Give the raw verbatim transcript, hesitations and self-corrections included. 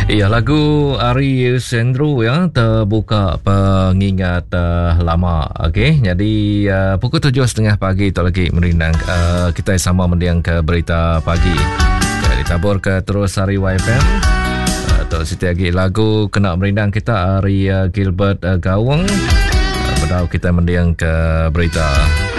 Ya, lagu Ari Sendro ya, terbuka pengingat uh, lama. Okey, jadi uh, pukul tujuh tiga puluh pagi tu lagi merindang. Uh, kita sama mendiang ke berita pagi. Okay, ditabur ke terus Ari Y F M. Uh, tu siti lagi lagu kena merindang kita Ari uh, Gilbert uh, Gawang. Uh, Padahal kita mendiang ke berita.